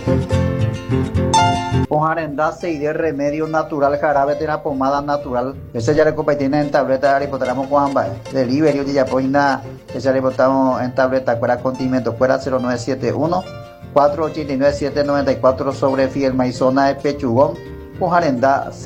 Ojarenda y de remedio natural, jarabe de la pomada natural. Ese ya le compartimos en tableta, le botamos con delivery, ya poina, ese le botamos en tableta, fuera condimento, fuera 0971 489 794 sobre fiel maizona de pechugón. Ojarenda